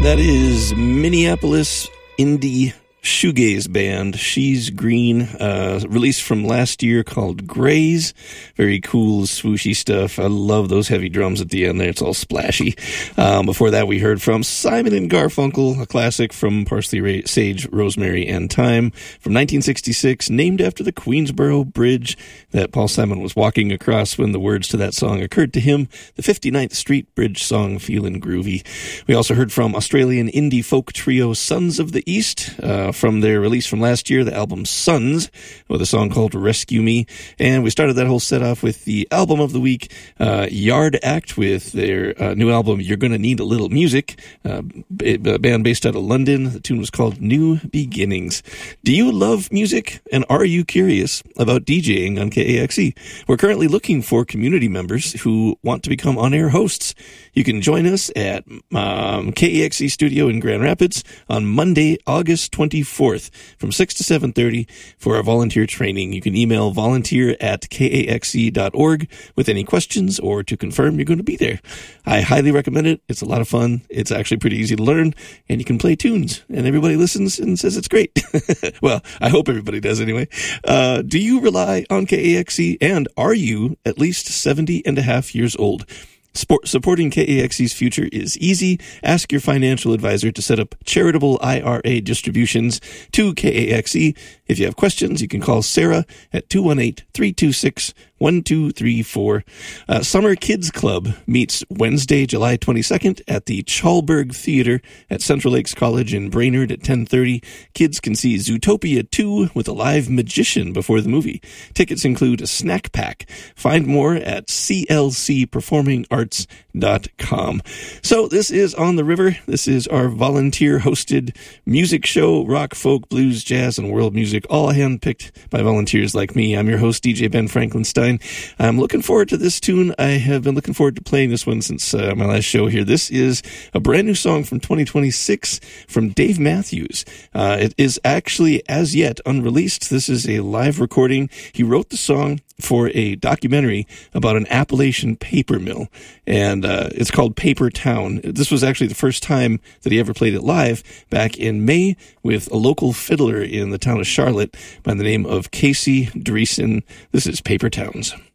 That is Minneapolis indie shoegaze band She's Green, released from last year, called Grays. Very cool, swooshy stuff. I love those heavy drums at the end there. It's all splashy. Before that, we heard from Simon and Garfunkel, a classic from Parsley, Sage, Rosemary, and Thyme from 1966, named after the Queensboro Bridge that Paul Simon was walking across when the words to that song occurred to him. The 59th Street Bridge song, Feelin' Groovy. We also heard from Australian indie folk trio Sons of the East, from their release from last year, the album Sons, with a song called Rescue Me. And we started that whole set off with the album of the week, Yard Act, with their new album, You're Gonna Need a Little Music, a band based out of London. The tune was called New Beginnings. Do you love music, and are you curious about DJing on KAXE? We're currently looking for community members who want to become on-air hosts. You can join us at KAXE Studio in Grand Rapids on Monday, August 24th from 6 to 7:30 for our volunteer training. You can email volunteer@kaxe.org with any questions or to confirm you're going to be there. I highly recommend it. It's a lot of fun. It's actually pretty easy to learn, and you can play tunes, and everybody listens and says it's great. Well, I hope everybody does anyway. Do you rely on KAXE, and are you at least 70 and a half years old? Supporting KAXE's future is easy. Ask your financial advisor to set up charitable IRA distributions to KAXE. If you have questions, you can call Sarah at 218-326-1234. Summer Kids Club meets Wednesday, July 22nd at the Chalberg Theater at Central Lakes College in Brainerd at 10:30. Kids can see Zootopia 2 with a live magician before the movie. Tickets include a snack pack. Find more at clcperformingarts.com. So this is On the River. This is our volunteer-hosted music show, rock, folk, blues, jazz, and world music, all handpicked by volunteers like me. I'm your host, DJ Ben Franklinstein. I'm looking forward to this tune. I have been looking forward to playing this one since my last show here. This is a brand new song from 2026 from Dave Matthews. It is actually, as yet, unreleased. This is a live recording. He wrote the song for a documentary about an Appalachian paper mill, and it's called Paper Town. This was actually the first time that he ever played it live back in May with a local fiddler in the town of Charlotte by the name of Casey Dreesen. This is Paper Towns.